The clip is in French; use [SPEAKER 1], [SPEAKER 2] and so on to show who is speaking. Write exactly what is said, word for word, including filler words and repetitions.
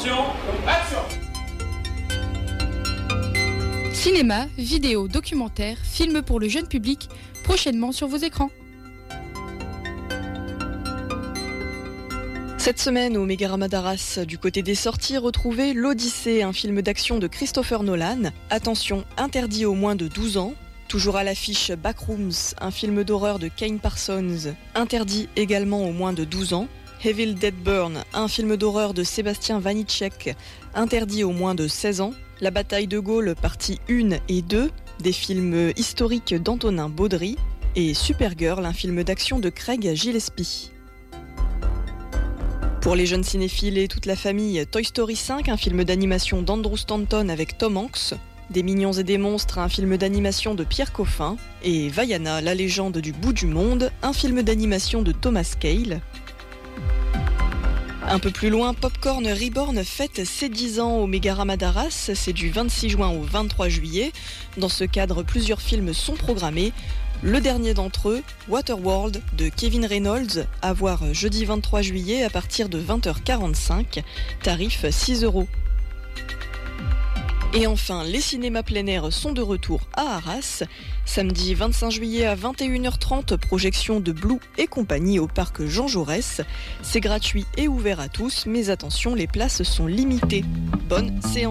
[SPEAKER 1] Attention, action!
[SPEAKER 2] Cinéma, vidéo, documentaire, films pour le jeune public, prochainement sur vos écrans.
[SPEAKER 3] Cette semaine, au Mégarama d'Arras, du côté des sorties, retrouvez L'Odyssée, un film d'action de Christopher Nolan. Attention, interdit aux moins de douze ans. Toujours à l'affiche Backrooms, un film d'horreur de Kane Parsons, interdit également aux moins de douze ans. Evil Dead Burn, un film d'horreur de Sébastien Vanitschek, interdit aux moins de seize ans. La bataille de Gaulle, partie un et deux, des films historiques d'Antonin Baudry. Et Supergirl, un film d'action de Craig Gillespie. Pour les jeunes cinéphiles et toute la famille, Toy Story cinq, un film d'animation d'Andrew Stanton avec Tom Hanks. Des mignons et des monstres, un film d'animation de Pierre Coffin. Et Vaiana, la légende du bout du monde, un film d'animation de Thomas Cale. Un peu plus loin, Popcorn Reborn fête ses dix ans au Mégarama d'Arras. C'est du vingt-six juin au vingt-trois juillet. Dans ce cadre, plusieurs films sont programmés. Le dernier d'entre eux, Waterworld, de Kevin Reynolds, à voir jeudi vingt-trois juillet à partir de vingt heures quarante-cinq, tarif six euros. Et enfin, les cinémas plein air sont de retour à Arras. Samedi vingt-cinq juillet à vingt et une heures trente, projection de Blue et compagnie au parc Jean Jaurès. C'est gratuit et ouvert à tous, mais attention, les places sont limitées. Bonne séance.